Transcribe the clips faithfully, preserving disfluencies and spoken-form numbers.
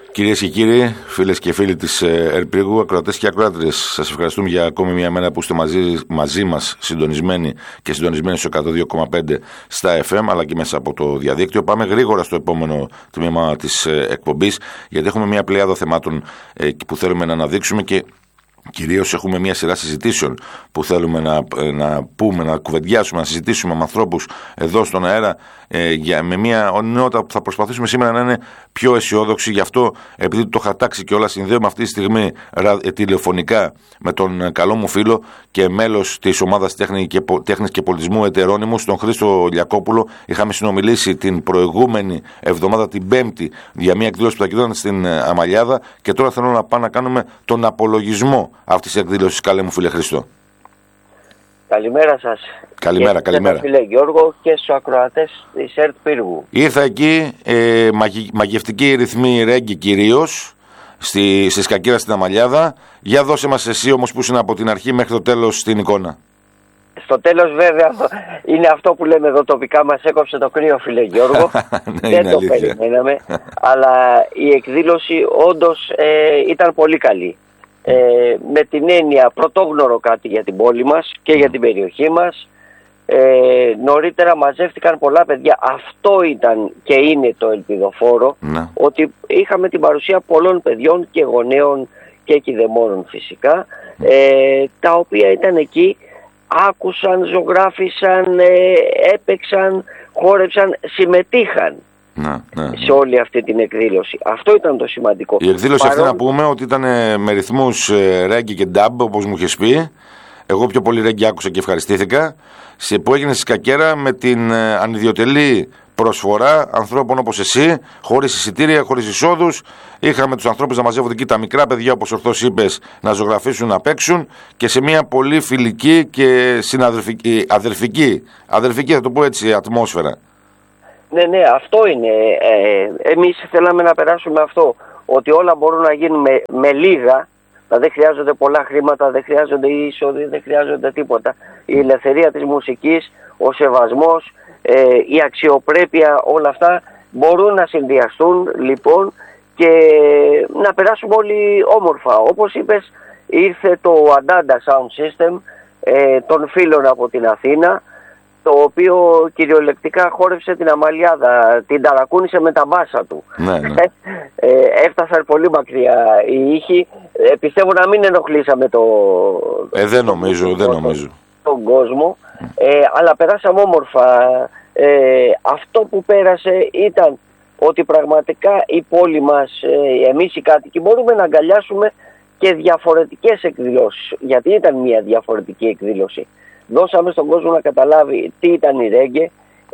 Κυρίες και κύριοι, φίλες και φίλοι της Ερπρίγου, ακροατές και ακροάτριες, σας ευχαριστούμε για ακόμη μια μέρα που είστε μαζί, μαζί μας συντονισμένοι και συντονισμένοι στο εκατόν δύο κόμμα πέντε στα εφ εμ αλλά και μέσα από το διαδίκτυο. Πάμε γρήγορα στο επόμενο τμήμα της εκπομπής, γιατί έχουμε μια πλειάδα θεμάτων που θέλουμε να αναδείξουμε και κυρίως έχουμε μια σειρά συζητήσεων που θέλουμε να, να πούμε, να κουβεντιάσουμε, να συζητήσουμε με ανθρώπους εδώ στον αέρα ε, για, με μια νότα που θα προσπαθήσουμε σήμερα να είναι πιο αισιόδοξη. Γι' αυτό, επειδή το είχα τάξει και όλα, συνδέομαι αυτή τη στιγμή ρα, ε, τηλεφωνικά με τον καλό μου φίλο και μέλος της ομάδας τέχνη και, τέχνης και πολιτισμού Ετερώνυμους, τον Χρήστο Λιακόπουλο. Είχαμε συνομιλήσει την προηγούμενη εβδομάδα, την Πέμπτη, για μια εκδήλωση που θα γινόταν στην Αμαλιάδα, και τώρα θέλω να πάμε να κάνουμε τον απολογισμό αυτής της εκδήλωσης. Καλέ μου φίλε Χριστό. Καλημέρα σας. Καλημέρα, και καλημέρα. Φίλε Γιώργο και στους ακροατές της ΕΡΤ Πύργου. Ήρθα εκεί, ε, μαγι, μαγευτική ρυθμή ρέγγι κυρίως, στη, στη Σκακέρα στην Αμαλιάδα. Για δώσε μας εσύ όμως που είναι από την αρχή μέχρι το τέλος στην εικόνα. Στο τέλος βέβαια είναι αυτό που λέμε εδώ τοπικά, μας έκοψε το κρύο φίλε Γιώργο. Ναι, δεν το αλήθεια. Περιμέναμε, αλλά η εκδήλωση όντως ε, ήταν πολύ καλή. Ε, με την έννοια πρωτόγνωρο κάτι για την πόλη μας και για την περιοχή μας. Ε, νωρίτερα μαζεύτηκαν πολλά παιδιά. Αυτό ήταν και είναι το ελπιδοφόρο, να. Ότι είχαμε την παρουσία πολλών παιδιών και γονέων και κηδεμόνων φυσικά, ε, τα οποία ήταν εκεί, άκουσαν, ζωγράφισαν, ε, έπαιξαν, χόρεψαν, συμμετείχαν. Να, ναι, ναι. σε όλη αυτή την εκδήλωση. Αυτό ήταν το σημαντικό. Η εκδήλωση Παρόν... αυτή να πούμε ότι ήταν με ρυθμούς ρέγγι και νταμπ, όπως μου είχες πει. Εγώ πιο πολύ ρέγγι άκουσα και ευχαριστήθηκα. Σε που έγινε στη Σκακέρα με την ανιδιοτελή προσφορά ανθρώπων όπως εσύ, χωρίς εισιτήρια, χωρίς εισόδους. Είχαμε τους ανθρώπους να μαζεύονται εκεί, τα μικρά παιδιά όπως ορθώς είπες, να ζωγραφίσουν, να παίξουν, και σε μια πολύ φιλική και συναδελφική, αδελφική, αδελφική θα το πω έτσι, ατμόσφαιρα. Ναι, ναι, αυτό είναι. Ε, εμείς θέλαμε να περάσουμε αυτό, ότι όλα μπορούν να γίνουν με, με λίγα, δεν χρειάζονται πολλά χρήματα, δεν χρειάζονται είσοδοι, δεν χρειάζονται τίποτα. Η ελευθερία της μουσικής, ο σεβασμός, ε, η αξιοπρέπεια, όλα αυτά μπορούν να συνδυαστούν λοιπόν και να περάσουμε όλοι όμορφα. Όπως είπες, ήρθε το Αντάντα Sound System ε, των φίλων από την Αθήνα, το οποίο κυριολεκτικά χόρεψε την Αμαλιάδα, την ταρακούνησε με τα μπάσα του. Ναι, ναι. ε, έφτασαν πολύ μακριά οι ήχοι. Ε, πιστεύω να μην ενοχλήσαμε το... Ε, δεν νομίζω, το, δεν νομίζω. τον κόσμο, ε, αλλά περάσαμε όμορφα. Ε, αυτό που πέρασε ήταν ότι πραγματικά η πόλη μας, ε, εμείς οι κάτοικοι, μπορούμε να αγκαλιάσουμε και διαφορετικές εκδηλώσεις, γιατί ήταν μια διαφορετική εκδήλωση. Δώσαμε στον κόσμο να καταλάβει τι ήταν η ρέγγε,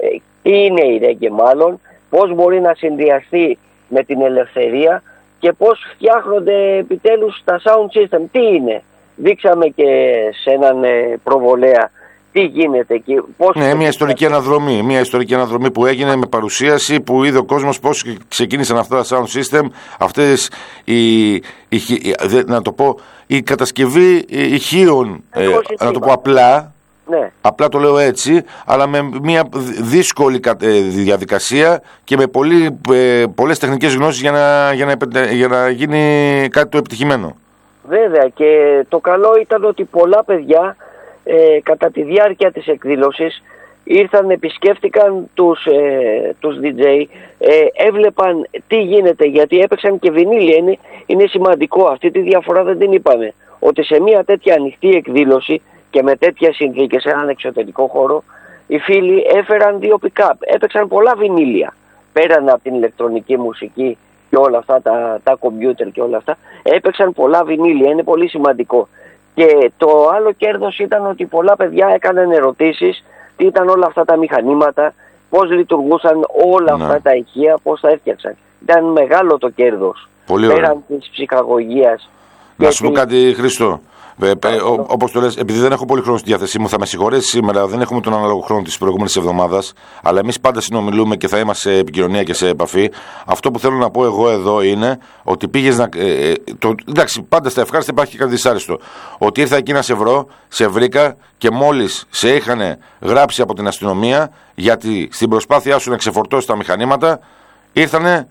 τι είναι η ρέγγε μάλλον, πώς μπορεί να συνδυαστεί με την ελευθερία και πώς φτιάχνονται επιτέλους τα sound system. Τι είναι. Δείξαμε και σε έναν προβολέα τι γίνεται εκεί. Πώς ναι, μια ιστορική αναδρομή. Μια ιστορική αναδρομή που έγινε με παρουσίαση, που είδε ο κόσμος πώς ξεκίνησαν αυτά τα sound system, αυτές οι, οι, οι, να το πω, η κατασκευή ηχείων, ε, να το πω απλά. Ναι. Απλά το λέω έτσι, αλλά με μια δύσκολη διαδικασία και με πολύ, πολλές τεχνικές γνώσεις για να, για, να, για να γίνει κάτι το επιτυχημένο. Βέβαια, και το καλό ήταν ότι πολλά παιδιά ε, κατά τη διάρκεια της εκδήλωσης ήρθαν, επισκέφτηκαν τους, ε, τους ντι τζέι, ε, έβλεπαν τι γίνεται, γιατί έπαιξαν και βινίλια. Είναι, είναι σημαντικό, αυτή τη διαφορά δεν την είπαμε, ότι σε μια τέτοια ανοιχτή εκδήλωση και με τέτοιες συνθήκες, σε έναν εξωτερικό χώρο, οι φίλοι έφεραν δύο pick-up, έπαιξαν πολλά βινίλια. Πέραν από την ηλεκτρονική μουσική και όλα αυτά, τα, τα κομπιούτερ και όλα αυτά, έπαιξαν πολλά βινίλια, είναι πολύ σημαντικό. Και το άλλο κέρδος ήταν ότι πολλά παιδιά έκαναν ερωτήσεις, τι ήταν όλα αυτά τα μηχανήματα, πώς λειτουργούσαν όλα να. αυτά τα ηχεία, πώς τα έφτιαξαν. Ήταν μεγάλο το κέρδος, πολύ πέραν ωραία. της ψυχαγωγίας. Να σου πω κάτι, Χρήστο. Ε, ε, όπως το λες, επειδή δεν έχω πολύ χρόνο στη διάθεσή μου, θα με συγχωρέσει σήμερα, δεν έχουμε τον ανάλογο χρόνο της προηγούμενης εβδομάδας, αλλά εμείς πάντα συνομιλούμε και θα είμαστε σε επικοινωνία και σε επαφή. Αυτό που θέλω να πω εγώ εδώ είναι ότι πήγες να. Ε, το, εντάξει, πάντα στα ευχάριστα υπάρχει και κάτι δυσάρεστο. Ότι ήρθα εκεί να σε βρω, σε βρήκα και μόλις σε είχαν γράψει από την αστυνομία, γιατί στην προσπάθειά σου να ξεφορτώσει τα μηχανήματα, ήρθανε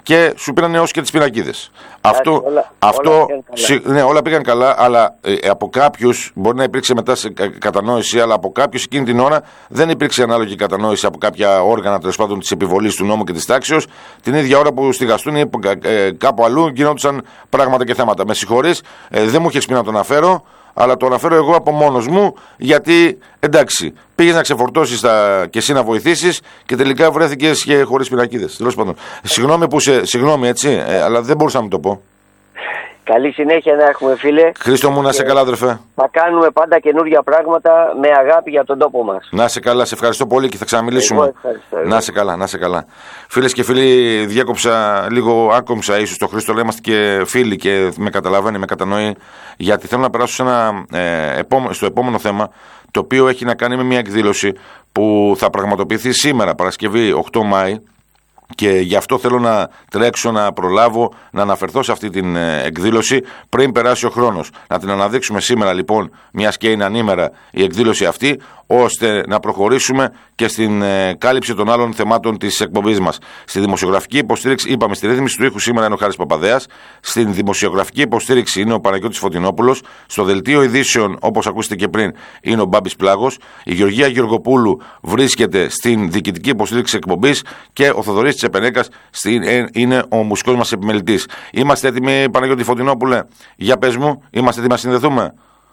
και σου πήραν έως και τις πινακίδες. Αυτό, όλα, αυτό όλα πήγαν καλά. Ναι, όλα πήγαν καλά, αλλά ε, από κάποιους μπορεί να υπήρξε μετά σε κατανόηση, αλλά από κάποιους εκείνη την ώρα δεν υπήρξε ανάλογη κατανόηση από κάποια όργανα τέλος πάντων της επιβολής του νόμου και της τάξεως. Την ίδια ώρα που στη Γαστούνη ή ε, κάπου αλλού γινόντουσαν πράγματα και θέματα. Με συγχωρείς, ε, δεν μου είχες πει να το αναφέρω, αλλά το αναφέρω εγώ από μόνος μου, γιατί εντάξει, πήγες να ξεφορτώσεις τα... και εσύ να βοηθήσεις και τελικά βρέθηκες και χωρίς πινακίδες. Τέλος πάντων. Συγγνώμη που σε... Συγγνώμη, έτσι, ε, αλλά δεν μπορούσα να μην το πω. Καλή συνέχεια να έχουμε, φίλε. Χρήστο μου, να σε καλά, αδερφέ. Θα κάνουμε πάντα καινούργια πράγματα με αγάπη για τον τόπο μας. Να σε καλά, σε ευχαριστώ πολύ και θα ξαναμιλήσουμε. Να σε καλά, να σε καλά. Φίλες και φίλοι, διέκοψα λίγο, άκομψα ίσως το Χρήστο, αλλά είμαστε και φίλοι και με καταλαβαίνει, με κατανοεί, γιατί θέλω να περάσω σε ένα, ε, επόμε... στο επόμενο θέμα, το οποίο έχει να κάνει με μια εκδήλωση που θα πραγματοποιηθεί σήμερα, Παρασκευή οκτώ Μάη. Και γι' αυτό θέλω να τρέξω, να προλάβω, να αναφερθώ σε αυτή την εκδήλωση πριν περάσει ο χρόνος. Να την αναδείξουμε σήμερα λοιπόν, μιας και είναι ανήμερα η εκδήλωση αυτή, ώστε να προχωρήσουμε και στην ε, κάλυψη των άλλων θεμάτων της εκπομπής μας. Στη δημοσιογραφική υποστήριξη, είπαμε, στη ρύθμιση του ήχου σήμερα είναι ο Χάρης Παπαδέας. Στην δημοσιογραφική υποστήριξη είναι ο Παναγιώτης Φωτεινόπουλος. Στο δελτίο ειδήσεων, όπως ακούσατε και πριν, είναι ο Μπάμπης Πλάγος. Η Γεωργία Γεωργοπούλου βρίσκεται στην διοικητική υποστήριξη εκπομπής και ο Θοδωρής Τσεπενέκας είναι ο μουσικός μας επιμελητής. Είμαστε έτοιμοι, Παναγιώτη Φωτεινόπουλε? Για πες μου, είμαστε έτοιμοι να συνδεθούμε?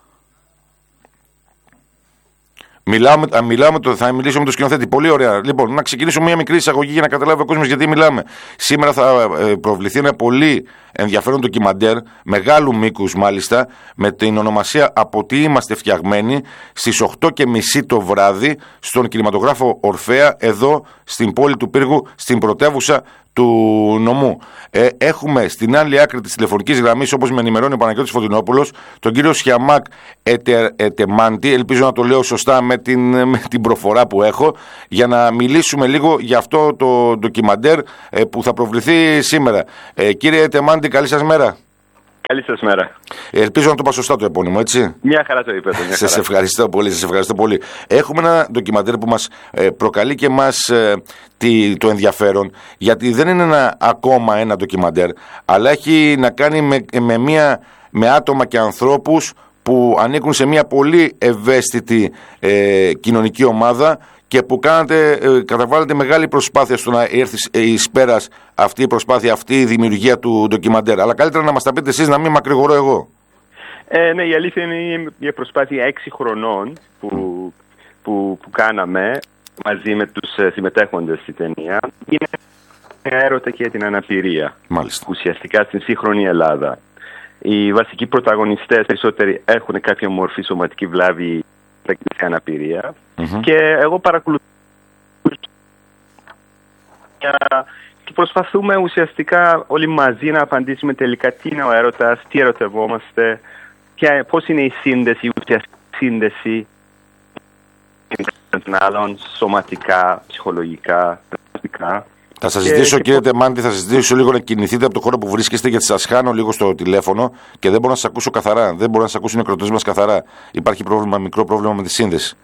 Μιλάμε, α, μιλάμε το, θα μιλήσω με τον σκηνοθέτη. Πολύ ωραία. Λοιπόν, να ξεκινήσω μια μικρή εισαγωγή για να καταλάβει ο κόσμος γιατί μιλάμε. Σήμερα θα ε, προβληθεί ένα πολύ ενδιαφέρον ντοκιμαντέρ, μεγάλου μήκους μάλιστα, με την ονομασία «Από τι είμαστε φτιαγμένοι», στις οκτώ και μισή το βράδυ, στον κινηματογράφο Ορφέα, εδώ στην πόλη του Πύργου, στην πρωτεύουσα του νομού. Ε, έχουμε στην άλλη άκρη της τηλεφωνικής γραμμής, όπως με ενημερώνει ο Παναγιώτης Φωτεινόπουλος, τον κύριο Σιαμάκ Ετε, Ετεμάντη, ελπίζω να το λέω σωστά με την, με την προφορά που έχω, για να μιλήσουμε λίγο για αυτό το ντοκιμαντέρ ε, που θα προβληθεί σήμερα. Ε, κύριε Ετεμάντη, καλή σας μέρα. Καλή σας μέρα. Ελπίζω να το είπα σωστά το επώνυμο, έτσι. Μια χαρά το είπατε. Σας ευχαριστώ πολύ, σας ευχαριστώ πολύ. Έχουμε ένα ντοκιμαντέρ που μας ε, προκαλεί και μας ε, τη, το ενδιαφέρον, γιατί δεν είναι ένα, ακόμα ένα ντοκιμαντέρ, αλλά έχει να κάνει με, με, μια, με άτομα και ανθρώπους που ανήκουν σε μια πολύ ευαίσθητη ε, κοινωνική ομάδα και που κάνετε, ε, καταβάλλετε μεγάλη προσπάθεια στο να έρθει εις πέρας αυτή η προσπάθεια, αυτή η δημιουργία του ντοκιμαντέρ. Αλλά καλύτερα να μας τα πείτε εσείς, να μην μακρηγορώ εγώ. Ε, ναι, η αλήθεια είναι μια προσπάθεια έξι χρονών που, που, που κάναμε μαζί με τους συμμετέχοντες στη ταινία. Είναι έρωτα και την αναπηρία. Μάλιστα. Ουσιαστικά στην σύγχρονη Ελλάδα. Οι βασικοί πρωταγωνιστές περισσότεροι έχουν κάποια μορφή σωματική βλάβη και αναπηρία. Mm-hmm. Και εγώ παρακολουθώ και προσπαθούμε ουσιαστικά όλοι μαζί να απαντήσουμε τελικά τι είναι ο έρωτας, τι ερωτευόμαστε και πώς είναι η σύνδεση, η ουσιαστική σύνδεση των άλλων, σωματικά, ψυχολογικά, πνευματικά. Θα σας ζητήσω, και... κύριε Τεμάντη, θα σας ζητήσω λίγο να κινηθείτε από το χώρο που βρίσκεστε, γιατί σας χάνω λίγο στο τηλέφωνο και δεν μπορώ να σας ακούσω καθαρά. Δεν μπορώ να σας ακούσουν οι ακροατές μας καθαρά. Υπάρχει πρόβλημα, μικρό πρόβλημα με τη σύνδεση.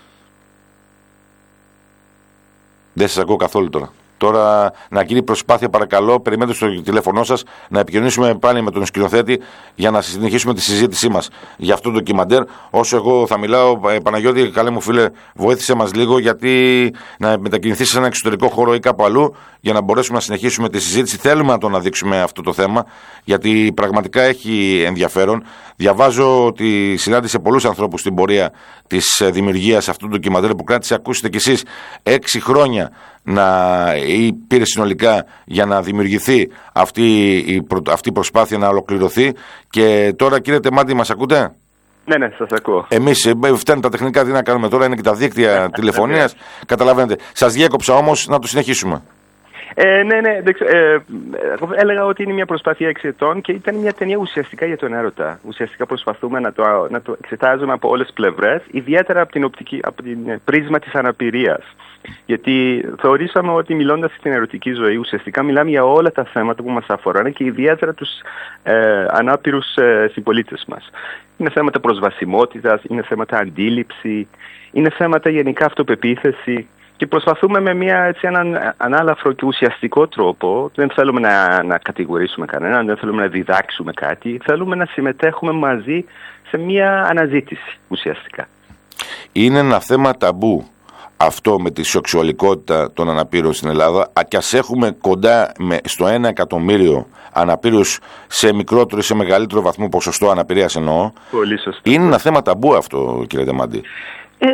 Δεν σας ακούω καθόλου τώρα. Τώρα να γίνει προσπάθεια, παρακαλώ, περιμένετε στο τηλέφωνό σας να επικοινωνήσουμε πάλι με τον σκηνοθέτη για να συνεχίσουμε τη συζήτησή μας για αυτό το ντοκιμαντέρ. Όσο εγώ θα μιλάω, Παναγιώτη, καλέ μου φίλε, βοήθησε μας λίγο, γιατί να μετακινηθεί σε ένα εξωτερικό χώρο ή κάπου αλλού για να μπορέσουμε να συνεχίσουμε τη συζήτηση. Θέλουμε να το αναδείξουμε αυτό το θέμα, γιατί πραγματικά έχει ενδιαφέρον. Διαβάζω ότι συνάντησε πολλούς ανθρώπους στην πορεία της δημιουργίας αυτού του ντοκιμαντέρ που κράτησε, ακούσετε κι εσείς, έξι χρόνια να ή πήρε συνολικά για να δημιουργηθεί αυτή η, προ, αυτή η προσπάθεια, να ολοκληρωθεί. Και τώρα, κύριε Τεμάντη, μας ακούτε? Ναι, ναι, σας ακούω. Εμείς φταίνουν τα τεχνικά, τι να κάνουμε τώρα, είναι και τα δίκτυα τηλεφωνίας. Καταλαβαίνετε. Σας διέκοψα όμως, να το συνεχίσουμε. Ε, ναι, ναι, ε, έλεγα ότι είναι μια προσπάθεια έξι ετών και ήταν μια ταινία ουσιαστικά για τον έρωτα. Ουσιαστικά προσπαθούμε να το, να το εξετάζουμε από όλες τις πλευρές, ιδιαίτερα από την, οπτική, από την πρίσμα της αναπηρίας. Γιατί θεωρήσαμε ότι μιλώντας στην ερωτική ζωή, ουσιαστικά μιλάμε για όλα τα θέματα που μας αφορούν και ιδιαίτερα τους ε, ανάπηρους ε, συμπολίτες μας. Είναι θέματα προσβασιμότητας, είναι θέματα αντίληψη, είναι θέματα γενικά αυτοπεποίθηση. Και προσπαθούμε με μια, έτσι, έναν ανάλαφρο και ουσιαστικό τρόπο. Δεν θέλουμε να, να κατηγορήσουμε κανέναν, δεν θέλουμε να διδάξουμε κάτι. Θέλουμε να συμμετέχουμε μαζί σε μια αναζήτηση ουσιαστικά. Είναι ένα θέμα ταμπού αυτό με τη σεξουαλικότητα των αναπήρων στην Ελλάδα. Και ας έχουμε κοντά με, στο ένα εκατομμύριο αναπήρους σε μικρότερο ή σε μεγαλύτερο βαθμό ποσοστό αναπηρίας εννοώ. Πολύ σωστά. Είναι ένα θέμα ταμπού αυτό, κύριε Ντεμάντη. Ε,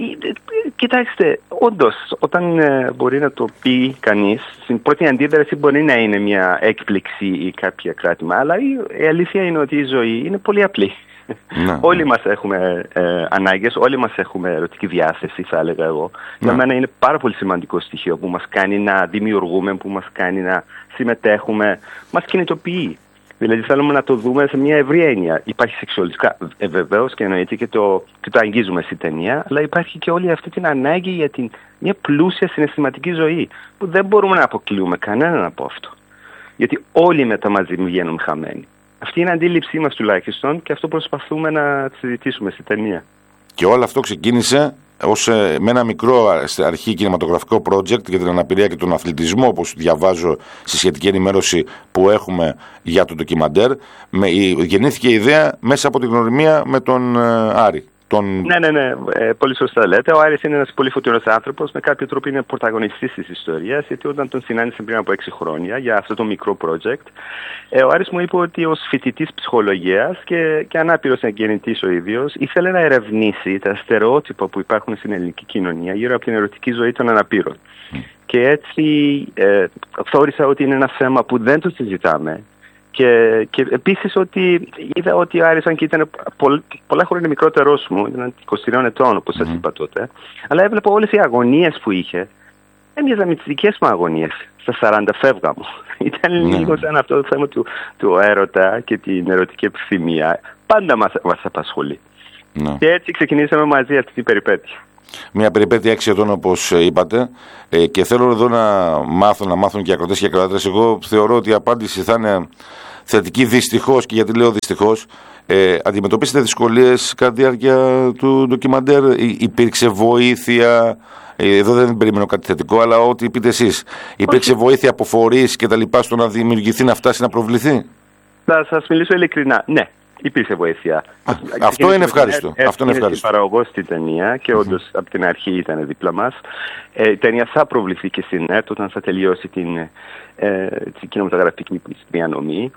κοιτάξτε, όντως, όταν ε, μπορεί να το πει κανείς, στην πρώτη αντίδραση μπορεί να είναι μια έκπληξη ή κάποια κράτημα, αλλά η, η αλήθεια είναι ότι η ζωή είναι πολύ απλή. Ναι. Όλοι μας έχουμε ε, ανάγκες, όλοι μας έχουμε ερωτική διάθεση, θα έλεγα εγώ. Ναι. Για μένα είναι πάρα πολύ σημαντικό στοιχείο που μας κάνει να δημιουργούμε, που μας κάνει να συμμετέχουμε, μας κινητοποιεί. Δηλαδή θέλουμε να το δούμε σε μια ευρία έννοια. Υπάρχει σεξουαλικά, ε, βεβαίως, και εννοείται και το, και το αγγίζουμε στην ταινία, αλλά υπάρχει και όλη αυτή την ανάγκη για την, μια πλούσια συναισθηματική ζωή, που δεν μπορούμε να αποκλείουμε κανέναν από αυτό. Γιατί όλοι μετά μαζί βγαίνουμε χαμένοι. Αυτή είναι η αντίληψή μας τουλάχιστον και αυτό προσπαθούμε να συζητήσουμε στη ταινία. Και όλο αυτό ξεκίνησε ως, ε, με ένα μικρό αρχή κινηματογραφικό project για την αναπηρία και τον αθλητισμό, όπως διαβάζω στη σχετική ενημέρωση που έχουμε για το ντοκιμαντέρ. Με, η, γεννήθηκε η ιδέα μέσα από την γνωριμία με τον ε, Άρη. Τον... Ναι, ναι, ναι. Ε, πολύ σωστά λέτε. Ο Άρης είναι ένας πολύ φωτεινός άνθρωπος. Με κάποιο τρόπο είναι πρωταγωνιστής της ιστορίας. Γιατί όταν τον συνάντησε πριν από έξι χρόνια για αυτό το μικρό project, ε, ο Άρης μου είπε ότι ως φοιτητής ψυχολογίας και, και ανάπηρος εγγεννητής ο ίδιος, ήθελε να ερευνήσει τα στερεότυπα που υπάρχουν στην ελληνική κοινωνία γύρω από την ερωτική ζωή των αναπήρων. Mm. Και έτσι ε, θεώρησα ότι είναι ένα θέμα που δεν το συζητάμε. Και, και επίσης ότι είδα ότι ο Άρης, αν και ήταν πολλ, πολλά χρόνια μικρότερός μου, ήταν είκοσι τριών ετών όπως σας mm. είπα τότε, αλλά έβλεπα όλες οι αγωνίες που είχε, έμοιαζαν με τις δικές μου αγωνίες, στα σαράντα φεύγα μου. Ήταν mm. λίγο σαν αυτό το θέμα του, του έρωτα και την ερωτική επιθυμία. Πάντα μας, μας απασχολεί. Mm. Και έτσι ξεκινήσαμε μαζί αυτή την περιπέτεια. Μια περιπέτεια έξι ετών όπως είπατε, ε, και θέλω εδώ να μάθω, να μάθουν και οι ακροτές και οι ακροατές. Εγώ θεωρώ ότι η απάντηση θα είναι θετική, δυστυχώς. Και γιατί λέω δυστυχώς, ε, αντιμετωπίσετε δυσκολίες κατά τη διάρκεια του ντοκιμαντέρ? Υπήρξε βοήθεια? Ε, εδώ δεν περιμένω κάτι θετικό, αλλά ό,τι πείτε εσείς. Υπήρξε Όχι. βοήθεια από φορείς και τα λοιπά στο να δημιουργηθεί, να φτάσει, να προβληθεί? Θα σας μιλήσω ειλικρινά. Ναι. Υπήρξε βοήθεια. Α, αυτό είναι ευχάριστο. Ε, αυτό είναι ευχάριστο. Παραγωγός στην ταινία και όντως mm-hmm. από την αρχή ήταν δίπλα μας. Ε, η ταινία θα προβληθεί και στην ΕΡΤ όταν θα τελειώσει την, ε, την κινηματογραφική διανομή.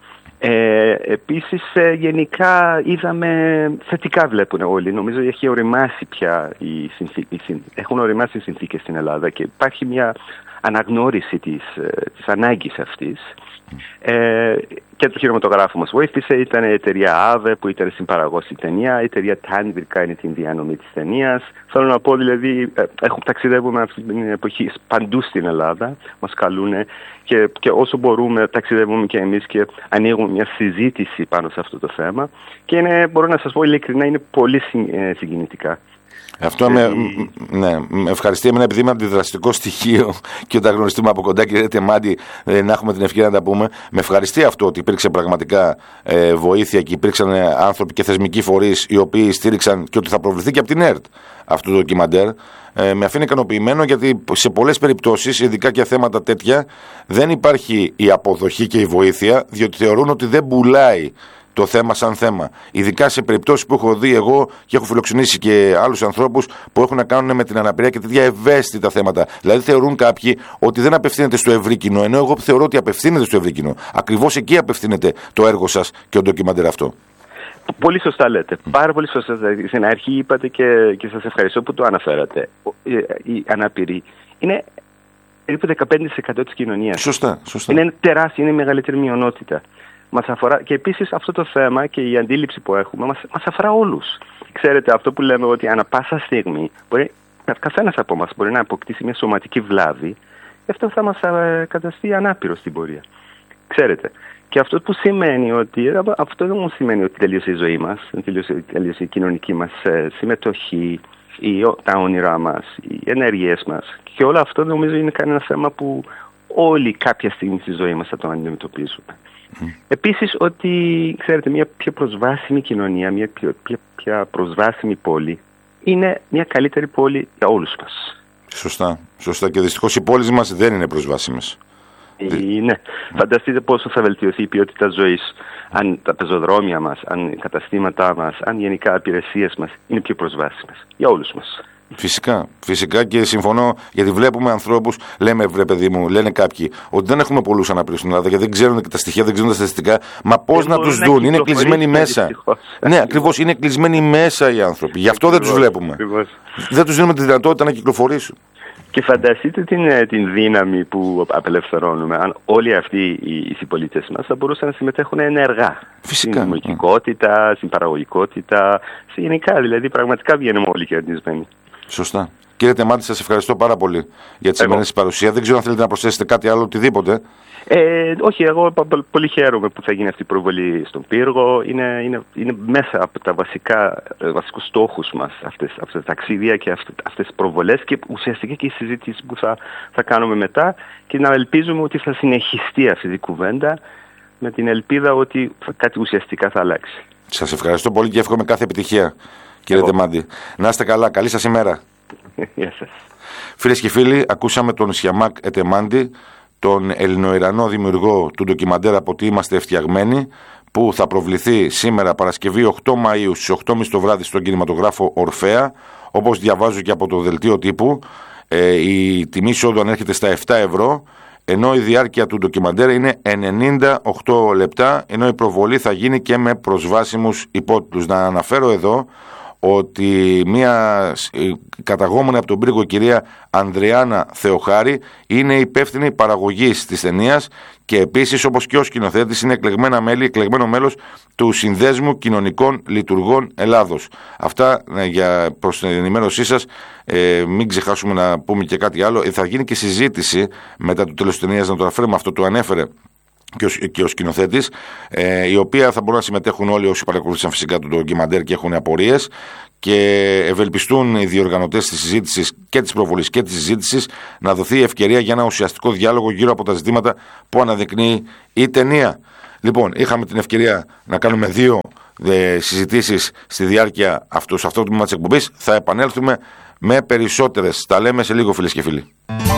Ε, επίσης, ε, γενικά είδαμε, θετικά βλέπουν όλοι. Νομίζω έχει οριμάσει πια οι συνθήκες, έχουν οριμάσει οι συνθήκες στην Ελλάδα και υπάρχει μια αναγνώριση της, της ανάγκης αυτής. Ε, και το χειρηματογράφο μας βοήθησε, ήταν η εταιρεία ΑΒΕ που ήταν συμπαραγωγός στην ταινία, η εταιρεία Τάνιβιρ κάνει την διανομή της ταινίας. Θέλω να πω, δηλαδή, έχουμε ταξιδεύουμε αυτή την εποχή παντού στην Ελλάδα, μας καλούν και, και όσο μπορούμε ταξιδεύουμε και εμείς και ανοίγουμε μια συζήτηση πάνω σε αυτό το θέμα και είναι, μπορώ να σας πω ειλικρινά, είναι πολύ συγκινητικά. Αυτό με, ναι, με ευχαριστεί εμένα, επειδή είμαι αντιδραστικό στοιχείο και όταν γνωριστούμε από κοντά, κύριε Ντεμάντη, ε, να έχουμε την ευκαιρία να τα πούμε. Με ευχαριστεί αυτό ότι υπήρξε πραγματικά ε, βοήθεια και υπήρξαν ε, άνθρωποι και θεσμικοί φορείς οι οποίοι στήριξαν και ότι θα προβληθεί και από την ΕΡΤ αυτό το ντοκιμαντέρ. Ε, με αφήνει ικανοποιημένο, γιατί σε πολλές περιπτώσεις, ειδικά για θέματα τέτοια, δεν υπάρχει η αποδοχή και η βοήθεια, διότι θεωρούν ότι δεν πουλάει το θέμα σαν θέμα. Ειδικά σε περιπτώσεις που έχω δει εγώ και έχω φιλοξενήσει και άλλους ανθρώπους που έχουν να κάνουν με την αναπηρία και τέτοια ευαίσθητα θέματα. Δηλαδή θεωρούν κάποιοι ότι δεν απευθύνεται στο ευρύ κοινό, ενώ εγώ θεωρώ ότι απευθύνεται στο ευρύ κοινό. Ακριβώς εκεί απευθύνεται το έργο σας και ο ντοκιμαντέρ αυτό. Πολύ σωστά λέτε. Πάρα πολύ σωστά. Στην αρχή είπατε και, και σας ευχαριστώ που το αναφέρατε. Οι αναπηροί είναι περίπου δεκαπέντε τοις εκατό της κοινωνίας. Σωστά, σωστά. Είναι τεράστια, είναι η μεγαλύτερη μειονότητα. Μας αφορά, και επίσης αυτό το θέμα και η αντίληψη που έχουμε μας, μας αφορά όλους. Ξέρετε, αυτό που λέμε ότι ανά πάσα στιγμή μπορεί, καθένας από μας μπορεί να αποκτήσει μια σωματική βλάβη και αυτό θα μας α, καταστεί ανάπηρο στην πορεία. Ξέρετε. Και αυτό που σημαίνει ότι, αυτό δεν μου σημαίνει ότι τελείωσε η ζωή μας, τελείωσε, τελείωσε η κοινωνική μας συμμετοχή, η, τα όνειρά μας, οι ενέργειές μας. Και όλο αυτό νομίζω είναι ένα θέμα που όλοι κάποια στιγμή στη ζωή μας θα το αντιμετωπίσουμε. Mm. Επίσης ότι, ξέρετε, μια πιο προσβάσιμη κοινωνία, μια πιο, πιο, πιο προσβάσιμη πόλη είναι μια καλύτερη πόλη για όλους μας. Σωστά. Σωστά. Και δυστυχώς οι πόλεις μας δεν είναι προσβάσιμες. Είναι. Φανταστείτε πόσο θα βελτιωθεί η ποιότητα ζωής αν τα πεζοδρόμια μας, αν οι καταστήματά μας, αν γενικά οι υπηρεσίες μας είναι πιο προσβάσιμες για όλους μας. Φυσικά, φυσικά και συμφωνώ, γιατί βλέπουμε ανθρώπους, λέμε βρε παιδί μου, λένε κάποιοι, ότι δεν έχουμε πολλούς αναπήρους στην Ελλάδα, γιατί δεν ξέρουν και τα στοιχεία, δεν ξέρουν τα στατιστικά. Μα πώς να τους δουν, είναι κλεισμένοι μέσα. Δυστυχώς. Ναι, ακριβώς, είναι κλεισμένοι μέσα οι άνθρωποι. Γι' αυτό ακριβώς, δεν τους βλέπουμε. Ακριβώς. Δεν τους δίνουμε τη δυνατότητα να κυκλοφορήσουν. Και φανταστείτε την, την δύναμη που απελευθερώνουμε αν όλοι αυτοί οι συμπολίτες μας θα μπορούσαν να συμμετέχουν ενεργά. Φυσικά. Στην δημιουργικότητα, στην παραγωγικότητα, σε γενικά, δηλαδή πραγματικά βγαίνουμε όλοι κερδισμένοι. Σωστά. Κύριε Τεμάντη, σας ευχαριστώ πάρα πολύ για τη σημερινή σας παρουσία. Δεν ξέρω αν θέλετε να προσθέσετε κάτι άλλο, οτιδήποτε. Ε, όχι, εγώ πολύ χαίρομαι που θα γίνει αυτή η προβολή στον πύργο. Είναι, είναι, είναι μέσα από τα βασικά, βασικούς στόχους μας αυτές, αυτές τα ταξίδια και αυτές, αυτές τις προβολές και ουσιαστικά και η συζήτηση που θα, θα κάνουμε μετά και να ελπίζουμε ότι θα συνεχιστεί αυτή η κουβέντα με την ελπίδα ότι κάτι ουσιαστικά θα αλλάξει. Σας ευχαριστώ πολύ και εύχομαι κάθε επιτυχία, κύριε Τεμάντη. Να είστε καλά, καλή σας ημέρα. Γεια σας. Φίλες και φίλοι, ακούσαμε τον Σιαμάκ Ετεμάντη, τον Ελληνοϊρανό δημιουργό του ντοκιμαντέρ «Από τι είμαστε φτιαγμένοι», που θα προβληθεί σήμερα Παρασκευή οκτώ Μαΐου στις οκτώ και μισή το βράδυ στον κινηματογράφο Ορφέα. Όπως διαβάζω και από το δελτίο τύπου, ε, η τιμή εισόδου ανέρχεται στα επτά ευρώ, ενώ η διάρκεια του ντοκιμαντέρ είναι ενενήντα οκτώ λεπτά, ενώ η προβολή θα γίνει και με προσβάσιμους υπότιτλους. Να αναφέρω εδώ ότι μια καταγόμενη από τον πύργο κυρία Ανδριάνα Θεοχάρη είναι υπεύθυνη παραγωγής της ταινίας και επίσης, όπως και ο σκηνοθέτης, είναι εκλεγμένα μέλη, εκλεγμένο μέλος του Συνδέσμου Κοινωνικών Λειτουργών Ελλάδος. Αυτά για προς την ενημέρωσή σας. Ε, μην ξεχάσουμε να πούμε και κάτι άλλο. Ε, θα γίνει και συζήτηση μετά το τέλος της ταινίας, να το αναφέρουμε, αυτό το ανέφερε και ο, και ο σκηνοθέτης, ε, η οποία θα μπορούν να συμμετέχουν όλοι όσοι παρακολούθησαν φυσικά το ντοκιμαντέρ και έχουν απορίες, και ευελπιστούν οι διοργανωτές της συζήτησης και της προβολής και της συζήτησης να δοθεί ευκαιρία για ένα ουσιαστικό διάλογο γύρω από τα ζητήματα που αναδεικνύει η ταινία. Λοιπόν, είχαμε την ευκαιρία να κάνουμε δύο ε, συζητήσεις στη διάρκεια αυτού, σε αυτό το τμήμα της εκπομπής. Θα επανέλθουμε με περισσότερες. Τα λέμε σε λίγο, φίλες και φίλοι.